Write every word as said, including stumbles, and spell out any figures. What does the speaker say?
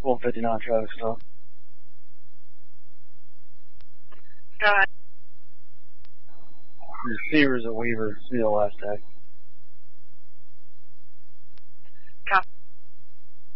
one fifty-nine traffic stop. Go ahead. Receivers at Weaver, see the last tag.